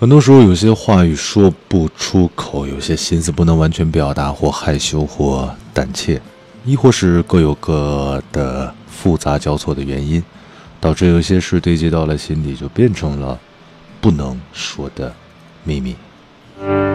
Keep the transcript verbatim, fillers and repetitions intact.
很多时候，有些话语说不出口，有些心思不能完全表达，或害羞，或胆怯，亦或是各有各的复杂交错的原因，导致有些事堆积到了心底，就变成了不能说的秘密。